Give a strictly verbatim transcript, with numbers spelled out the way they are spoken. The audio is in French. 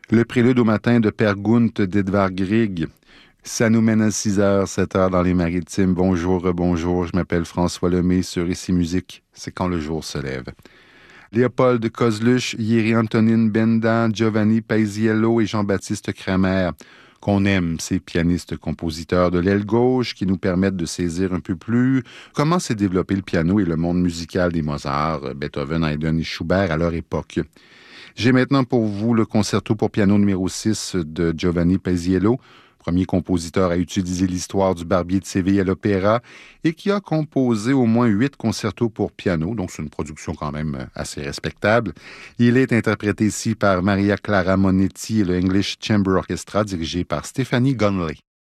Le prélude au matin de Per Gunt d'Edvard Grieg. Ça nous mène à six heures, sept heures dans les Maritimes. Bonjour, bonjour, je m'appelle François Lemay sur Ici Musique. C'est quand le jour se lève. Léopold Kozluch, Yeri Antonin Benda, Giovanni Paisiello et Jean-Baptiste Kramer. Qu'on aime, ces pianistes-compositeurs de l'aile gauche qui nous permettent de saisir un peu plus comment s'est développé le piano et le monde musical des Mozart, Beethoven, Haydn et Schubert à leur époque. J'ai maintenant pour vous le concerto pour piano numéro six de Giovanni Paisiello, premier compositeur à utiliser l'histoire du Barbier de Séville à l'opéra et qui a composé au moins huit concertos pour piano, donc c'est une production quand même assez respectable. Il est interprété ici par Maria Clara Monetti et le English Chamber Orchestra dirigé par Stephanie Gunley.